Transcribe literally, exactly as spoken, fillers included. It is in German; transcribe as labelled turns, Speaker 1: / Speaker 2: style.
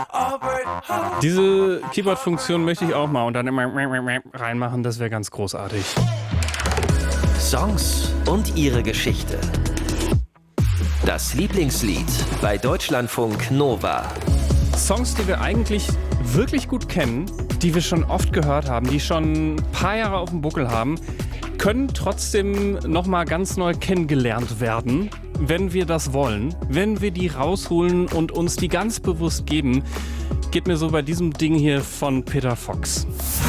Speaker 1: Diese Keyboard-Funktion möchte ich auch mal und dann immer reinmachen, das wäre ganz großartig.
Speaker 2: Songs und ihre Geschichte. Das Lieblingslied bei Deutschlandfunk Nova.
Speaker 1: Songs, die wir eigentlich wirklich gut kennen, die wir schon oft gehört haben, die schon ein paar Jahre auf dem Buckel haben, können trotzdem nochmal ganz neu kennengelernt werden, wenn wir das wollen, wenn wir die rausholen und uns die ganz bewusst geben. Geht mir so bei diesem Ding hier von Peter Fox.